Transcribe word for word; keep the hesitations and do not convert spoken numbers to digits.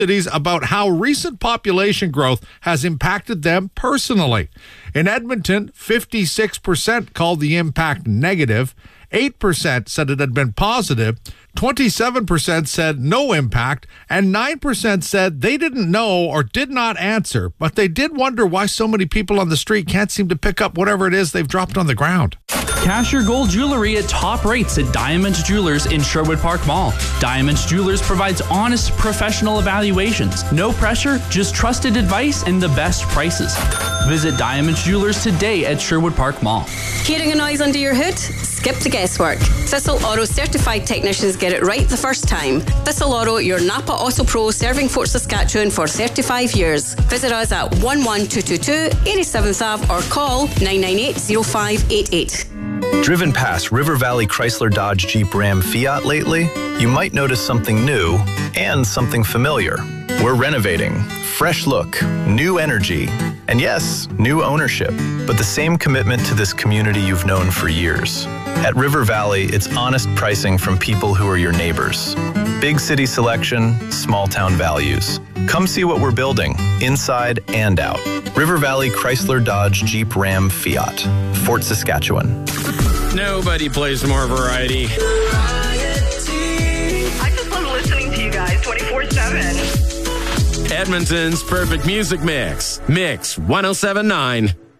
cities about how recent population growth has impacted them personally. In Edmonton, fifty-six percent called the impact negative, eight percent said it had been positive, twenty-seven percent said no impact, and nine percent said they didn't know or did not answer, but they did wonder why so many people on the street can't seem to pick up whatever it is they've dropped on the ground. Cash your gold jewelry at top rates at Diamonds Jewelers in Sherwood Park Mall. Diamonds Jewelers provides honest, professional evaluations. No pressure, just trusted advice and the best prices. Visit Diamonds Jewelers today at Sherwood Park Mall. Hearing a noise under your hood? Skip the guesswork. Thistle Auto certified technicians get it right the first time. Thistle Auto, your Napa Auto Pro, serving Fort Saskatchewan for thirty-five years. Visit us at one one two two two, eighty-seventh Avenue or call nine nine eight, zero five eight eight. Driven past River Valley Chrysler Dodge Jeep Ram Fiat lately? You might notice something new and something familiar. We're renovating. Fresh look, new energy, and yes, new ownership, but the same commitment to this community you've known for years. At River Valley, it's honest pricing from people who are your neighbors. Big city selection, small town values. Come see what we're building, inside and out. River Valley Chrysler Dodge Jeep Ram Fiat, Fort Saskatchewan. Nobody plays more variety. I just love listening to you guys twenty-four seven. Edmonton's perfect music mix. Mix one oh seven point nine.